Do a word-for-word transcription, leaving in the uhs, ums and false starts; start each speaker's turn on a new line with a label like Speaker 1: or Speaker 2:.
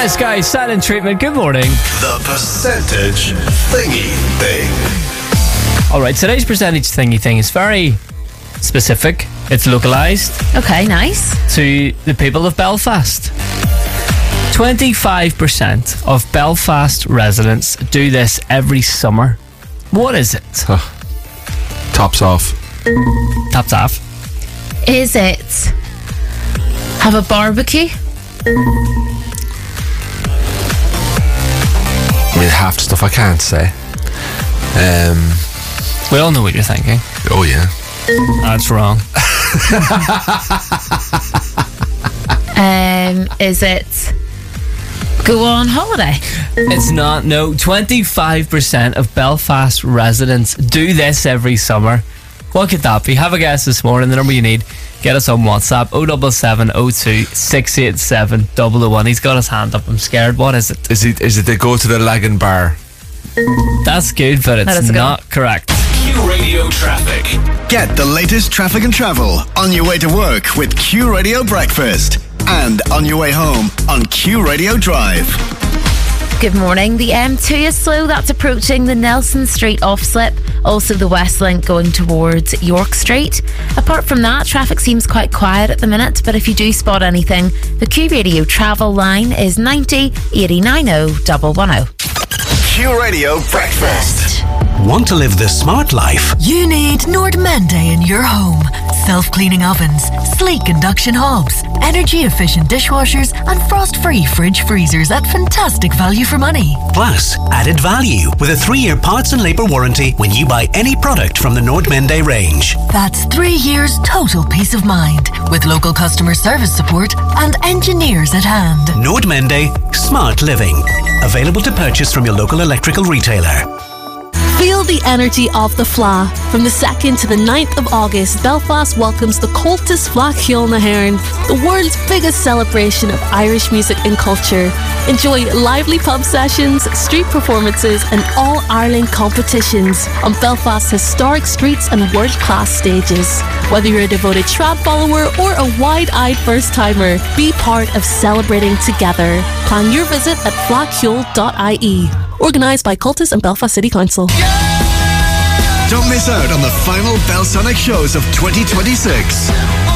Speaker 1: Dennis Guy, Silent Treatment. Good morning.
Speaker 2: The percentage thingy thing.
Speaker 1: Alright, today's percentage thingy thing is very specific. It's localised
Speaker 3: Okay, nice.
Speaker 1: to the people of Belfast. twenty-five percent of Belfast residents do this every summer. What is it?
Speaker 4: Tops off.
Speaker 1: Tops off.
Speaker 3: Is it have a barbecue?
Speaker 4: I mean, half the stuff I can't say. Um,
Speaker 1: We all know what you're thinking.
Speaker 4: oh yeah.
Speaker 1: That's wrong.
Speaker 3: Um, is it go on holiday?
Speaker 1: It's not. No, twenty-five percent of Belfast residents do this every summer. What could that be? Have a guess this morning. The number you need, get us on WhatsApp oh seven seven oh two six eight seven oh oh one. He's got his hand up. I'm scared. What is it?
Speaker 4: Is it? Is it they go to the Lagan bar?
Speaker 1: That's good, but
Speaker 3: That
Speaker 1: it's
Speaker 3: is a good
Speaker 1: not correct.
Speaker 2: Q Radio Traffic.
Speaker 5: Get the latest traffic and travel on your way to work with Q Radio Breakfast and on your way home on Q Radio Drive.
Speaker 3: Good morning. The M two is slow. That's approaching the Nelson Street off-slip. Also the West Link going towards York Street. Apart from that, traffic seems quite quiet at the minute, but if you do spot anything, the Q Radio travel line is ninety eighty-nine oh one one oh.
Speaker 5: Q Radio Breakfast.
Speaker 6: Want to live the smart life?
Speaker 7: You need Nordmende in your home. Self-cleaning ovens, sleek induction hobs, energy-efficient dishwashers and frost-free fridge freezers at fantastic value for money.
Speaker 6: Plus, added value with a three-year parts and labour warranty when you buy any product from the Nordmende range.
Speaker 7: That's three years total peace of mind with local customer service support and engineers at hand.
Speaker 6: Nordmende Smart Living. Available to purchase from your local electrical retailer.
Speaker 8: Feel the energy of the Fleadh. From the second to the ninth of August, Belfast welcomes the Cultus Fleadh Cheoil na hÉireann, the world's biggest celebration of Irish music and culture. Enjoy lively pub sessions, street performances and all-Ireland competitions on Belfast's historic streets and world-class stages. Whether you're a devoted trad follower or a wide-eyed first-timer, be part of celebrating together. Plan your visit at fleadh cheoil dot I E. Organised by Cultus and Belfast City Council.
Speaker 5: Don't miss out on the final Belsonic shows of twenty twenty-six.